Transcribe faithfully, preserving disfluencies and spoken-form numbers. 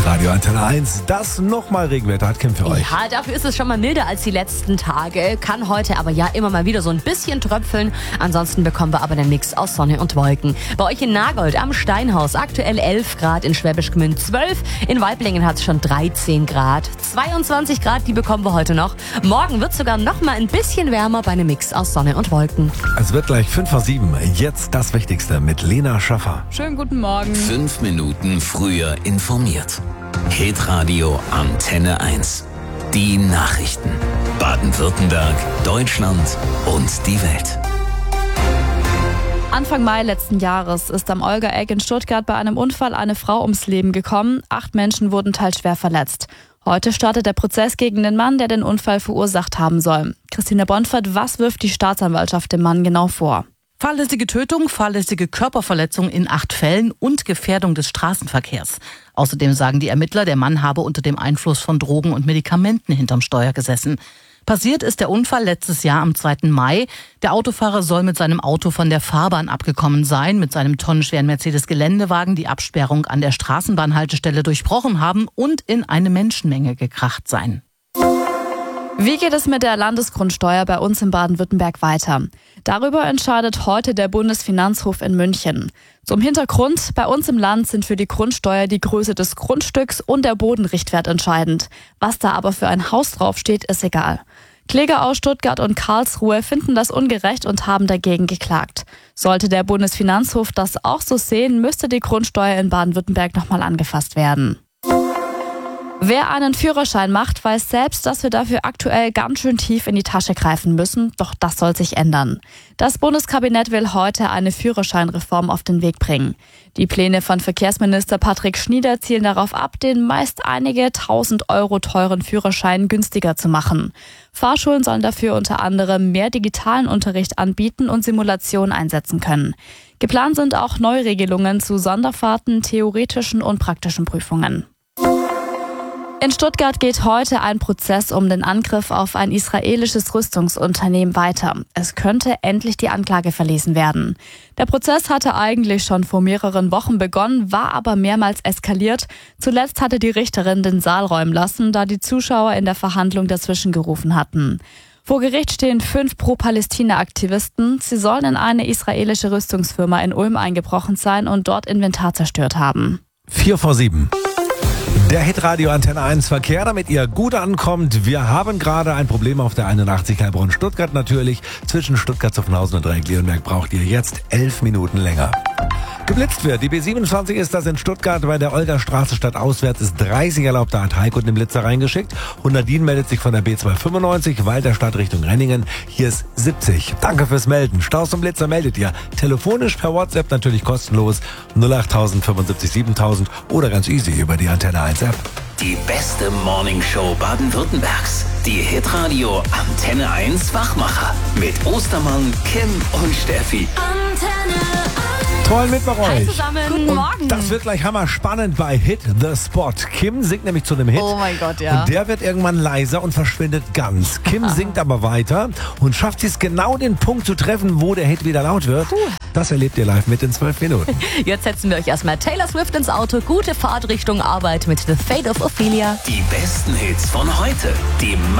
Radio Antenne eins, das nochmal Regenwetter hat Kim für euch. Ja, dafür ist es schon mal milder als die letzten Tage. Kann heute aber ja immer mal wieder so ein bisschen tröpfeln. Ansonsten bekommen wir aber den Mix aus Sonne und Wolken. Bei euch in Nagold am Steinhaus aktuell elf Grad, in Schwäbisch Gmünd zwölf. In Waiblingen hat es schon dreizehn Grad. zweiundzwanzig Grad, die bekommen wir heute noch. Morgen wird es sogar noch mal ein bisschen wärmer bei einem Mix aus Sonne und Wolken. Es wird gleich fünf vor sieben. Jetzt das Wichtigste mit Lena Schaffer. Schönen guten Morgen. Fünf Minuten früher informiert. Hitradio Antenne eins. Die Nachrichten. Baden-Württemberg, Deutschland und die Welt. Anfang Mai letzten Jahres ist am Olga-Eck in Stuttgart bei einem Unfall eine Frau ums Leben gekommen. Acht Menschen wurden teils schwer verletzt. Heute startet der Prozess gegen den Mann, der den Unfall verursacht haben soll. Christina Bonfert, was wirft die Staatsanwaltschaft dem Mann genau vor? Fahrlässige Tötung, fahrlässige Körperverletzung in acht Fällen und Gefährdung des Straßenverkehrs. Außerdem sagen die Ermittler, der Mann habe unter dem Einfluss von Drogen und Medikamenten hinterm Steuer gesessen. Passiert ist der Unfall letztes Jahr am zweiten Mai. Der Autofahrer soll mit seinem Auto von der Fahrbahn abgekommen sein, mit seinem tonnenschweren Mercedes-Geländewagen die Absperrung an der Straßenbahnhaltestelle durchbrochen haben und in eine Menschenmenge gekracht sein. Wie geht es mit der Landesgrundsteuer bei uns in Baden-Württemberg weiter? Darüber entscheidet heute der Bundesfinanzhof in München. Zum Hintergrund, bei uns im Land sind für die Grundsteuer die Größe des Grundstücks und der Bodenrichtwert entscheidend. Was da aber für ein Haus draufsteht, ist egal. Kläger aus Stuttgart und Karlsruhe finden das ungerecht und haben dagegen geklagt. Sollte der Bundesfinanzhof das auch so sehen, müsste die Grundsteuer in Baden-Württemberg nochmal angefasst werden. Wer einen Führerschein macht, weiß selbst, dass wir dafür aktuell ganz schön tief in die Tasche greifen müssen. Doch das soll sich ändern. Das Bundeskabinett will heute eine Führerscheinreform auf den Weg bringen. Die Pläne von Verkehrsminister Patrick Schnieder zielen darauf ab, den meist einige tausend Euro teuren Führerschein günstiger zu machen. Fahrschulen sollen dafür unter anderem mehr digitalen Unterricht anbieten und Simulationen einsetzen können. Geplant sind auch Neuregelungen zu Sonderfahrten, theoretischen und praktischen Prüfungen. In Stuttgart geht heute ein Prozess um den Angriff auf ein israelisches Rüstungsunternehmen weiter. Es könnte endlich die Anklage verlesen werden. Der Prozess hatte eigentlich schon vor mehreren Wochen begonnen, war aber mehrmals eskaliert. Zuletzt hatte die Richterin den Saal räumen lassen, da die Zuschauer in der Verhandlung dazwischen gerufen hatten. Vor Gericht stehen fünf Pro-Palästina-Aktivisten. Sie sollen in eine israelische Rüstungsfirma in Ulm eingebrochen sein und dort Inventar zerstört haben. Vier vor sieben. Der Hitradio Antenne eins Verkehr, damit ihr gut ankommt. Wir haben gerade ein Problem auf der einundachtzig Heilbronn-Stuttgart natürlich. Zwischen Stuttgart-Zuffenhausen und Dreieck-Leonberg braucht ihr jetzt elf Minuten länger. Geblitzt wird. Die B siebenundzwanzig ist das in Stuttgart bei der Olga-Straße stadtauswärts ist dreißig erlaubt. Da hat Heiko den Blitzer reingeschickt. Hunderdin meldet sich von der B zweihundertfünfundneunzig, Walterstadt Richtung Renningen. Hier ist siebzig. Danke fürs Melden. Staus und Blitzer meldet ihr. Telefonisch per WhatsApp natürlich kostenlos. null acht null null fünfundsiebzig siebentausend oder ganz easy über die Antenne eins App. Die beste Morningshow Baden-Württembergs. Die Hitradio Antenne eins Wachmacher. Mit Ostermann, Kim und Steffi. Antenne Toll mit bei euch. Hi zusammen, guten Morgen. Das wird gleich hammer spannend bei Hit the Spot. Kim singt nämlich zu dem Hit. Oh mein Gott, ja. Und der wird irgendwann leiser und verschwindet ganz. Kim singt aber weiter und schafft es genau den Punkt zu treffen, wo der Hit wieder laut wird. Puh. Das erlebt ihr live mit in zwölf Minuten. Jetzt setzen wir euch erstmal Taylor Swift ins Auto. Gute Fahrt Richtung Arbeit mit The Fate of Ophelia. Die besten Hits von heute. Die